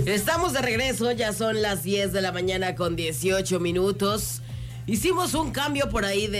Estamos de regreso, ya son las 10 de la mañana con 18 minutos. Hicimos un cambio por ahí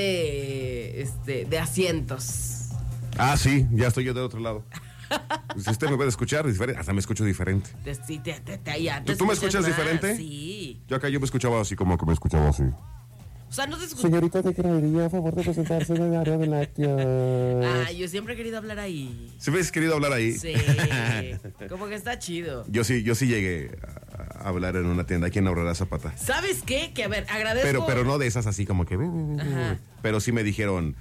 de asientos. Ah, sí, ya estoy yo del otro lado. Si usted me puede escuchar diferente, hasta me escucho diferente. ¿Tú me escuchas diferente? Sí. Yo acá me escuchaba así como que me escuchaba así. O sea, no te escucho. Señorita, te quedaría a favor de presentarse en el área de lácteos. Yo siempre he querido hablar ahí. ¿Sí habéis querido hablar ahí? Sí, como que está chido. Yo sí llegué a hablar en una tienda aquí en Aurora Zapata. ¿Sabes qué? Que a ver, agradezco. Pero no de esas así como que. Ajá. Pero sí me dijeron,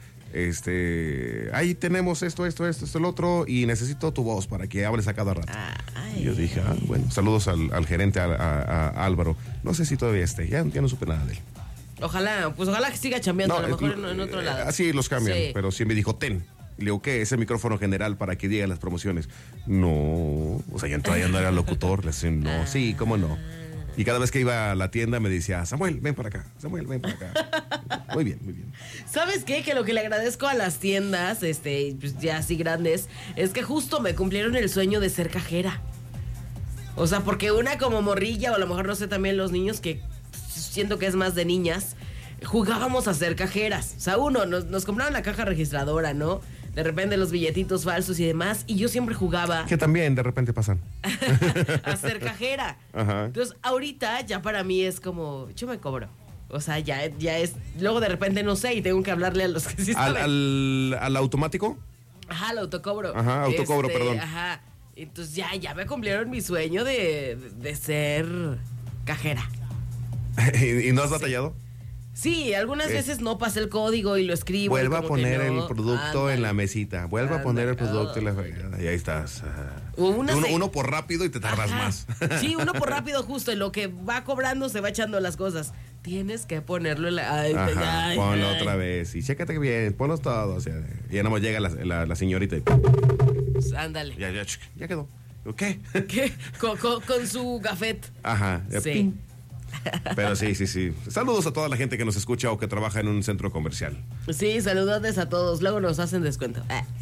ahí tenemos esto, el otro, y necesito tu voz para que hables a cada rato. Y yo dije, bueno, saludos al gerente, a Álvaro. No sé si todavía esté, ya no supe nada de él. Ojalá que siga chambeando, a lo mejor en otro lado. Así los cambian, Sí. pero sí me dijo, ten. Le digo, ¿qué? Ese micrófono general para que digan las promociones. No, o sea, ya todavía no era locutor. Le decía, no, sí, ¿cómo no? Y cada vez que iba a la tienda me decía, Samuel, ven para acá, Samuel, ven para acá. Muy bien, muy bien. ¿Sabes qué? Que lo que le agradezco a las tiendas, pues ya así grandes, es que justo me cumplieron el sueño de ser cajera. O sea, porque una como morrilla, o a lo mejor no sé, también los niños que siento que es más de niñas, jugábamos a ser cajeras. O sea, nos compraban la caja registradora, ¿no? De repente los billetitos falsos y demás, y yo siempre jugaba Que también de repente pasan. a ser cajera. Ajá. Entonces, ahorita ya para mí es como, yo me cobro. O sea, ya es, luego de repente no sé y tengo que hablarle a los que sí saben. ¿Al automático? Ajá, al autocobro. Ajá, autocobro, perdón. Ajá. Entonces ya me cumplieron mi sueño de ser cajera. ¿Y no has batallado? Sí, algunas veces no pasé el código y lo escribo. Vuelva a poner no. el producto en la mesita. Vuelva a poner el producto en la Ándale. fregada. Y ahí estás. Uno por rápido y te tardas más. Sí, uno por rápido justo. En lo que va cobrando se va echando las cosas. Tienes que ponerlo en la... Ponlo otra vez. Y chécate bien. Ponlos todos. O sea, y ya nomás llega la señorita y... Ándale. Ya quedó. ¿Qué? ¿Qué? Con su gafet. Ajá. Sí. Pero sí. Saludos a toda la gente que nos escucha o que trabaja en un centro comercial. Sí, saludotes a todos. Luego nos hacen descuento.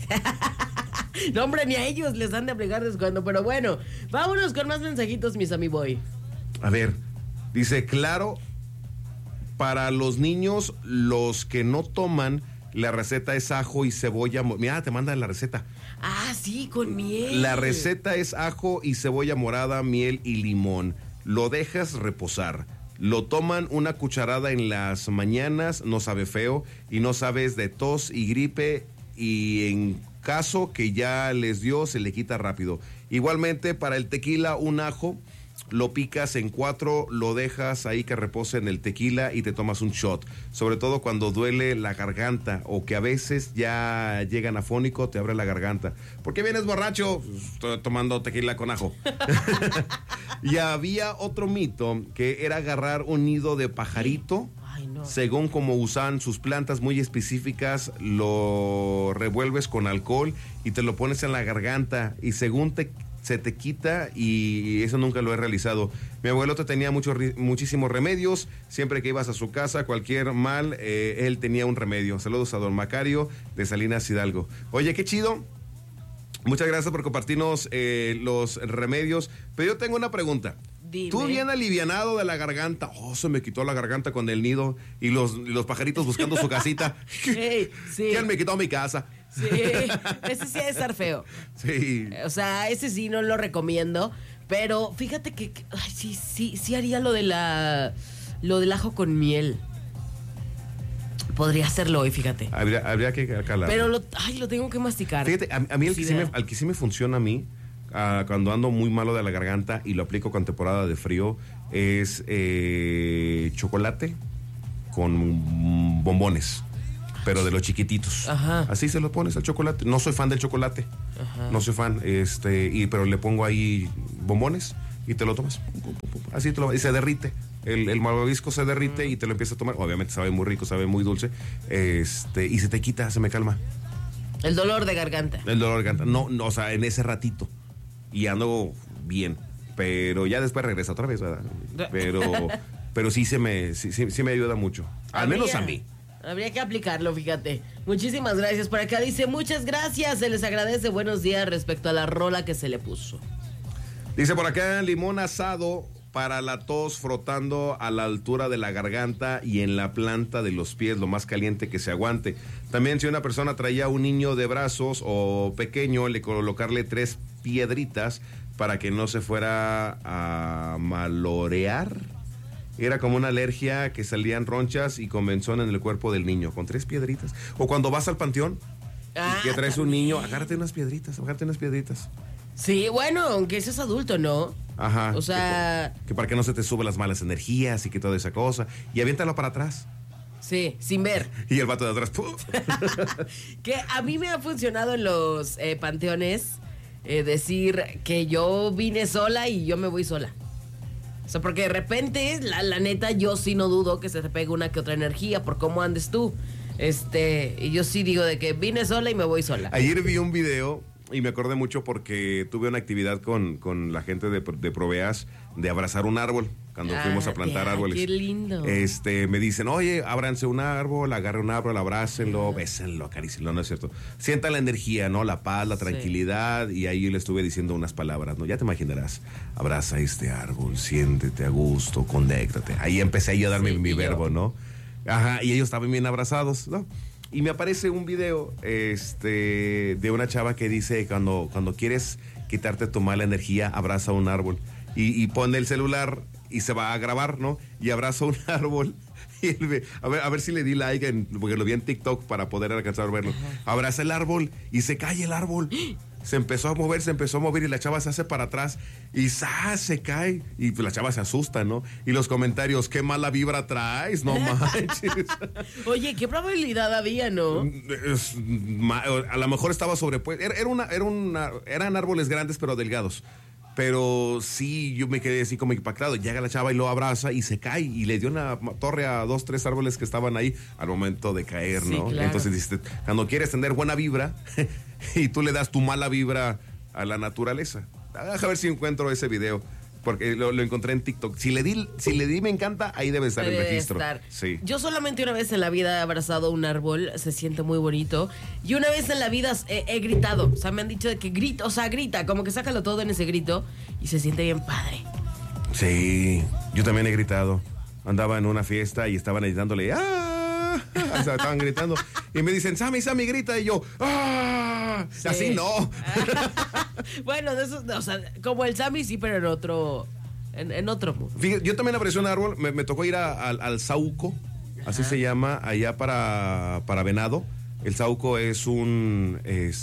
No, hombre, ni a ellos les han de aplicar descuento. Pero bueno, vámonos con más mensajitos, mis amiboy. A ver, dice, claro, para los niños, los que no toman, la receta es ajo y cebolla. Mira, te mandan la receta. Ah, sí, con miel. La receta es ajo y cebolla morada, miel y limón. Lo dejas reposar. Lo toman una cucharada en las mañanas, no sabe feo y no sabes de tos y gripe, y en caso que ya les dio, se le quita rápido. Igualmente, para el tequila, un ajo, lo picas en 4, lo dejas ahí que repose en el tequila y te tomas un shot. Sobre todo cuando duele la garganta o que a veces ya llegan afónico, te abre la garganta. ¿Por qué vienes borracho? Estoy tomando tequila con ajo. Y había otro mito que era agarrar un nido de pajarito. Ay, no. Según como usan sus plantas muy específicas, lo revuelves con alcohol y te lo pones en la garganta y según se te quita, y eso nunca lo he realizado. Mi abuelo tenía muchísimos remedios. Siempre que ibas a su casa, cualquier mal, él tenía un remedio. Saludos a don Macario de Salinas Hidalgo. Oye, qué chido. Muchas gracias por compartirnos los remedios. Pero yo tengo una pregunta. Dime. Tú bien alivianado de la garganta. Se me quitó la garganta con el nido. Y los pajaritos buscando su casita. Hey, sí. ¿Quién me quitó mi casa? Sí, ese sí ha de estar feo. Sí. O sea, ese sí no lo recomiendo. Pero fíjate que ay, sí haría lo del ajo con miel. Podría hacerlo hoy, fíjate. Habría que calar. Pero lo tengo que masticar. Fíjate, a mí el que sí me funciona a mí, cuando ando muy malo de la garganta y lo aplico con temporada de frío, es chocolate con bombones, pero de los chiquititos. Ajá. Así se lo pones al chocolate. No soy fan del chocolate. Ajá. No soy fan, pero le pongo ahí bombones y te lo tomas. Así y se derrite. El malvavisco se derrite y te lo empiezas a tomar. Obviamente sabe muy rico, sabe muy dulce. Y se te quita, se me calma. El dolor de garganta. El dolor de garganta. No, o sea, en ese ratito. Y ando bien. Pero ya después regresa otra vez, ¿verdad? Pero sí sí me ayuda mucho. Al menos a mí. Habría que aplicarlo, fíjate. Muchísimas gracias. Por acá dice, muchas gracias. Se les agradece. Buenos días respecto a la rola que se le puso. Dice por acá, limón asado para la tos, frotando a la altura de la garganta y en la planta de los pies, lo más caliente que se aguante. También si una persona traía a un niño de brazos o pequeño, colocarle 3 piedritas para que no se fuera a malorear. Era como una alergia que salían ronchas y comenzón en el cuerpo del niño, con 3 piedritas. O cuando vas al panteón y que traes un niño, agárrate unas piedritas. Sí, bueno, aunque eso es adulto, ¿no? Ajá. O sea... Que para que no se te suben las malas energías y que toda esa cosa. Y aviéntalo para atrás. Sí, sin ver. Y el vato de atrás, ¡puf! Que a mí me ha funcionado en los panteones decir que yo vine sola y yo me voy sola. O sea, porque de repente, la neta, yo sí no dudo que se te pegue una que otra energía por cómo andes tú. Y yo sí digo de que vine sola y me voy sola. Ayer vi un video y me acordé mucho porque tuve una actividad con la gente de Proveas de abrazar un árbol cuando fuimos a plantar árboles. Qué lindo. Me dicen, oye, ábranse un árbol, agarren un árbol, abrácenlo, bésenlo, acarícienlo, ¿no es cierto? Sientan la energía, ¿no? La paz, la tranquilidad, y ahí le estuve diciendo unas palabras, ¿no? Ya te imaginarás, abraza este árbol, siéntete a gusto, conéctate. Ahí empecé yo a darme mi verbo, ¿no? Ajá, y ellos estaban bien abrazados, ¿no? Y me aparece un video de una chava que dice, cuando quieres quitarte tu mala energía, abraza un árbol. Y pone el celular y se va a grabar, ¿no? Y abraza un árbol. Y a ver si le di like, porque lo vi en TikTok para poder alcanzar a verlo. Ajá. Abraza el árbol y se cae el árbol. Se empezó a mover y la chava se hace para atrás y se cae. Y pues la chava se asusta, ¿no? Y los comentarios, qué mala vibra traes, no manches. Oye, qué probabilidad había, ¿no? A lo mejor estaba sobrepuesto. Eran árboles grandes pero delgados. Pero sí, yo me quedé así como impactado. Llega la chava y lo abraza y se cae. Y le dio una torre a 2, 3 árboles que estaban ahí al momento de caer, ¿no? Claro. Entonces, dices, cuando quieres tener buena vibra y tú le das tu mala vibra a la naturaleza. Deja ver si encuentro ese video. Porque lo encontré en TikTok. Si le di me encanta, ahí debe estar el registro. Sí. Yo solamente una vez en la vida he abrazado un árbol, se siente muy bonito. Y una vez en la vida he gritado. O sea, me han dicho de que grita, como que sácalo todo en ese grito y se siente bien padre. Sí, yo también he gritado. Andaba en una fiesta y estaban ahí dándole ¡ah! O sea, estaban gritando. Y me dicen, Sammy, grita. Y yo, ¡ah! Sí. Así no. Bueno, de eso, o sea, como el Sammy, sí, pero en otro. En otro mundo. Fíjate, yo también aprecio un árbol. Me tocó ir al Sauco, así se llama, allá para Venado. El Sauco es un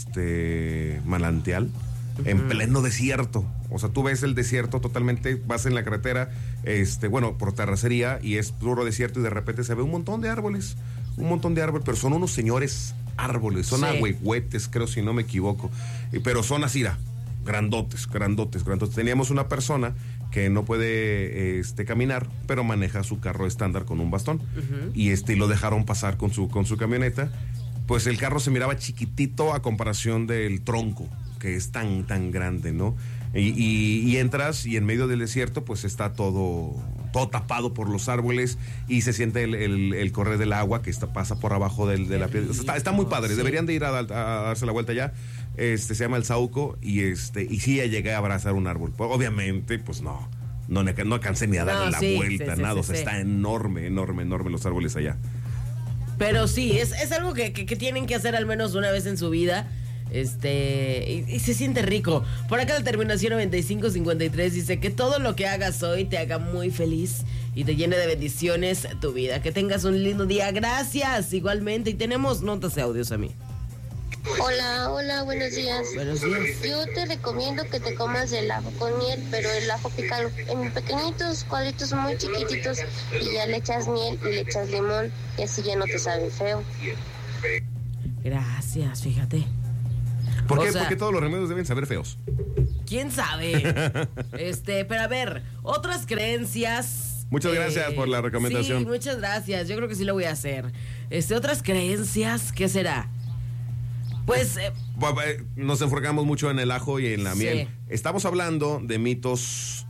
manantial en pleno desierto. O sea, tú ves el desierto totalmente, vas en la carretera, por terracería, y es puro desierto, y de repente se ve un montón de árboles, pero son unos señores árboles, son ahuehuetes, creo, si no me equivoco, pero son así, grandotes. Teníamos una persona que no puede caminar, pero maneja su carro estándar con un bastón, y lo dejaron pasar con su camioneta. Pues el carro se miraba chiquitito a comparación del tronco, que es tan grande, ¿no? Y entras y en medio del desierto pues está todo tapado por los árboles y se siente el correr del agua que pasa por abajo de la piedra. O sea, está muy padre, sí. Deberían de ir a darse la vuelta ya. Se llama el Sauco y sí ya llegué a abrazar un árbol. Pues, obviamente pues no alcancé ni a darle la vuelta, nada. O sea, está enorme los árboles allá. Pero sí, es algo que tienen que hacer al menos una vez en su vida. Y se siente rico. Por acá la terminación 9553 dice que todo lo que hagas hoy te haga muy feliz y te llene de bendiciones tu vida. Que tengas un lindo día. Gracias, igualmente. Y tenemos notas de audios a mí. Hola, buenos días. Buenos días. Yo te recomiendo que te comas el ajo con miel, pero el ajo picado en pequeñitos cuadritos muy chiquititos, y ya le echas miel y le echas limón, y así ya no te sabe feo. Gracias, fíjate. ¿Por qué? Porque todos los remedios deben saber feos. ¿Quién sabe? Pero a ver, otras creencias. Muchas gracias por la recomendación. Sí, muchas gracias. Yo creo que sí lo voy a hacer. Otras creencias, ¿qué será? Pues nos enfocamos mucho en el ajo y en la miel. Estamos hablando de mitos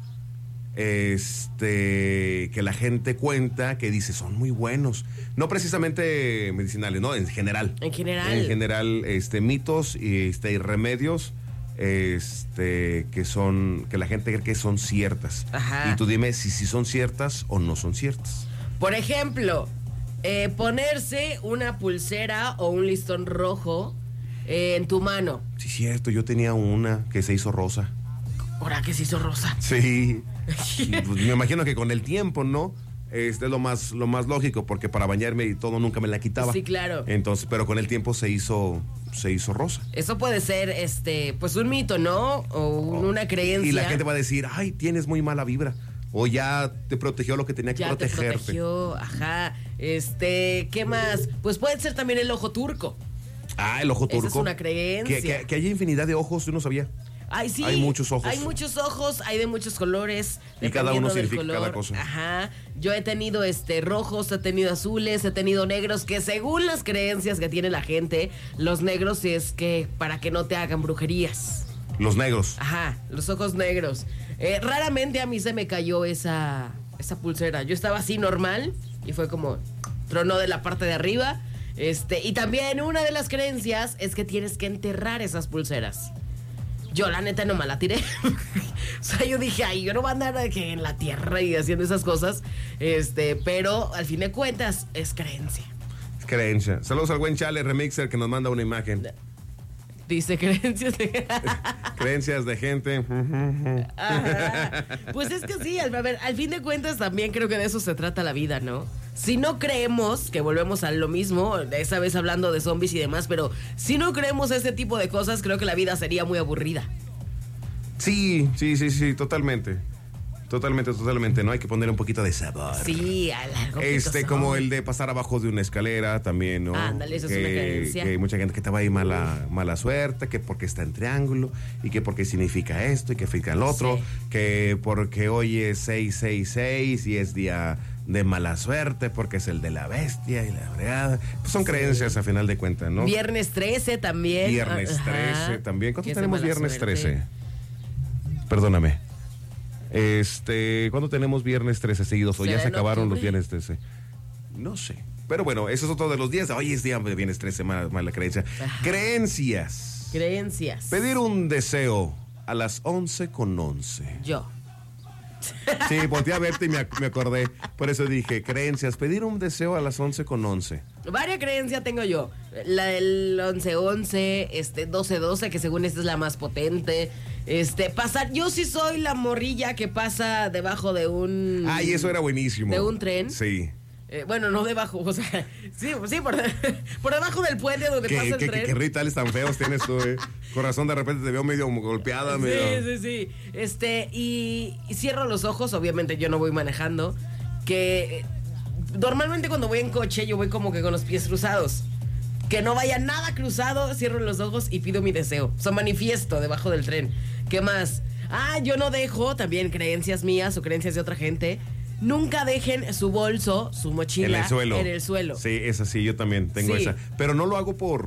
que la gente cuenta, que dice son muy buenos. No precisamente medicinales, no, en general. En general, mitos y remedios que la gente cree que son ciertas. Ajá. Y tú dime si son ciertas o no son ciertas. Por ejemplo, ponerse una pulsera o un listón rojo en tu mano. Sí, cierto, yo tenía una que se hizo rosa. ¿Ahora que se hizo rosa? Sí. Pues me imagino que con el tiempo, ¿no? Es lo más lógico, porque para bañarme y todo nunca me la quitaba. Sí, claro. Entonces, pero con el tiempo se hizo rosa. Eso puede ser, pues un mito, ¿no? O una creencia. Y la gente va a decir, ay, tienes muy mala vibra. O ya te protegió lo que tenía que ya protegerte. Te protegió, ajá. ¿Qué más? Pues puede ser también el ojo turco. Ah, el ojo turco. Esa es una creencia. Que hay infinidad de ojos, yo no sabía. Ay, sí. Hay muchos ojos. Hay muchos ojos, hay de muchos colores. Y cada uno del significa color. cada cosa. Ajá. Yo he tenido rojos, he tenido azules, he tenido negros, que según las creencias que tiene la gente, los negros es que para que no te hagan brujerías. Los negros. Ajá, los ojos negros. Raramente a mí se me cayó esa pulsera. Yo estaba así normal y fue como tronó de la parte de arriba. Y también una de las creencias es que tienes que enterrar esas pulseras. Yo la neta no me la tiré. O sea, yo dije, ay, yo no voy a andar en la tierra y haciendo esas cosas. Pero al fin de cuentas es creencia. Es creencia. Saludos al buen Chale Remixer que nos manda una imagen. Dice creencias de... Creencias de gente. Ajá. Pues es que sí, al fin de cuentas también creo que de eso se trata la vida, ¿no? Si no creemos, que volvemos a lo mismo, esa vez hablando de zombies y demás, pero si no creemos ese tipo de cosas, creo que la vida sería muy aburrida. Sí, totalmente. Totalmente, ¿no? Hay que poner un poquito de sabor. Sí, algo. Como el de pasar abajo de una escalera también, ¿no? Ándale, eso es una creencia. Que hay mucha gente que te va a ir mala suerte, que porque está en triángulo, y que porque significa esto, y que significa el otro, sí. Que porque hoy es 666 y es día de mala suerte, porque es el de la bestia y la fregada. Pues son creencias a final de cuentas, ¿no? Viernes 13 también. Viernes 13 también. ¿Cuánto tenemos viernes suerte? 13? Perdóname. ¿Cuándo tenemos viernes 13 seguidos? ¿O ya se acabaron los viernes 13? No sé. Pero bueno, eso es otro de los días. Hoy es día de viernes 13, mala creencia. Ajá. Creencias. Pedir un deseo a las 11:11. Yo. Sí, volteé a verte y me acordé. Por eso dije, creencias. Pedir un deseo a las 11:11. Varias creencias tengo yo. La del 11:11, 12:12, que según esta es la más potente. Pasar, yo sí soy la morrilla que pasa debajo de un... Ay, eso era buenísimo. ¿De un tren? Sí. Bueno, no debajo, o sea, sí, por debajo del puente donde pasa el tren. ¿Qué rituales tan feos tienes tú, Corazón, de repente te veo medio golpeada. Sí. Y cierro los ojos, obviamente yo no voy manejando, que normalmente cuando voy en coche yo voy como que con los pies cruzados. Que no vaya nada cruzado, cierro los ojos y pido mi deseo. O sea, manifiesto debajo del tren. ¿Qué más? Yo no dejo, también creencias mías o creencias de otra gente, nunca dejen su bolso, su mochila en el suelo. Sí, esa sí, yo también tengo esa. Pero no lo hago por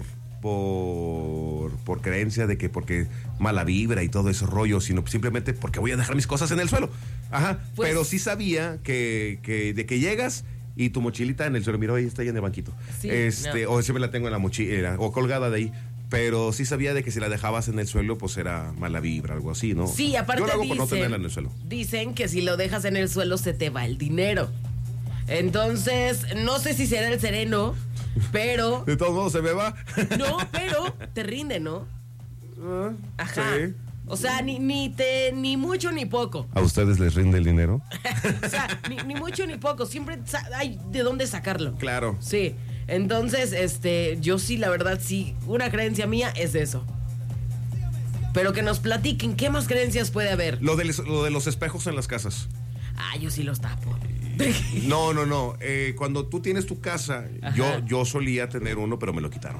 creencia de que porque mala vibra y todo ese rollo, sino simplemente porque voy a dejar mis cosas en el suelo. Ajá. Pues, pero sí sabía que de que llegas y tu mochilita en el suelo, mira, ahí está ahí en el banquito. Sí, no. O siempre la tengo en la mochila o colgada de ahí. Pero sí sabía de que si la dejabas en el suelo, pues era mala vibra, algo así, ¿no? Sí, aparte yo lo hago por no tenerla en el suelo. Dicen que si lo dejas en el suelo se te va el dinero. Entonces, no sé si será el sereno, pero... De todos modos se me va. No, pero te rinde, ¿no? Ajá. Sí. O sea, ni mucho ni poco. ¿A ustedes les rinde el dinero? O sea, ni mucho ni poco. Siempre hay de dónde sacarlo. Claro. Sí. Entonces, yo sí, la verdad, sí, una creencia mía es eso. Pero que nos platiquen, ¿qué más creencias puede haber? Lo de los espejos en las casas. Yo sí los tapo. No. Cuando tú tienes tu casa, yo solía tener uno, pero me lo quitaron.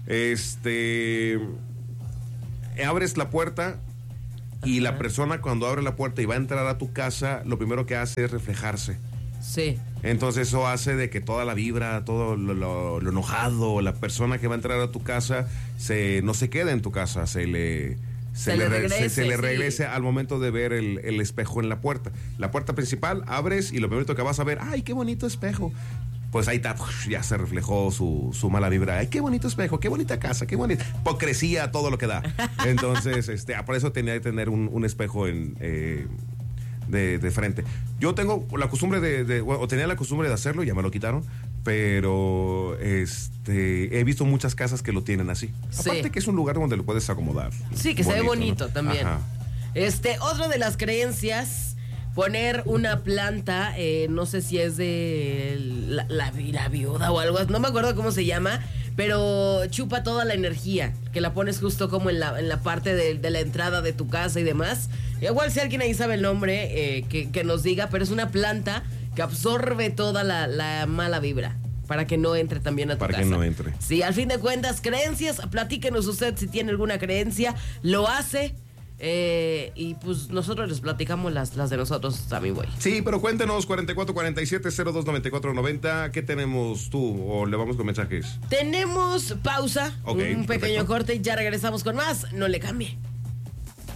Abres la puerta y la persona cuando abre la puerta y va a entrar a tu casa, lo primero que hace es reflejarse. Sí. Entonces eso hace de que toda la vibra, todo lo enojado, la persona que va a entrar a tu casa no se quede en tu casa, se le regrese al momento de ver el espejo en la puerta. La puerta principal, abres y lo primero que vas a ver, ¡ay, qué bonito espejo! pues ahí está, ya se reflejó su mala vibra. Ay, qué bonito espejo, qué bonita casa, qué bonita hipocresía, todo lo que da. Entonces, por eso tenía que tener un espejo de frente. Yo tengo la costumbre o tenía la costumbre de hacerlo, ya me lo quitaron, pero he visto muchas casas que lo tienen así. Sí. Aparte que es un lugar donde lo puedes acomodar. Sí, que se ve bonito, ¿no? También. Ajá. Otra de las creencias, poner una planta, no sé si es de la viuda o algo, no me acuerdo cómo se llama, pero chupa toda la energía, que la pones justo como en la parte de la entrada de tu casa y demás. Igual si alguien ahí sabe el nombre, que nos diga, pero es una planta que absorbe toda la mala vibra, para que no entre también a tu casa. Para que no entre. Sí, al fin de cuentas, creencias, platíquenos usted si tiene alguna creencia, lo hace. Y pues nosotros les platicamos las de nosotros también, güey. Sí, pero cuéntenos 4447-029490. ¿Qué tenemos tú? ¿O le vamos con mensajes? Tenemos pausa, Ok, un pequeño perfecto. corte y ya regresamos con más. No le cambie.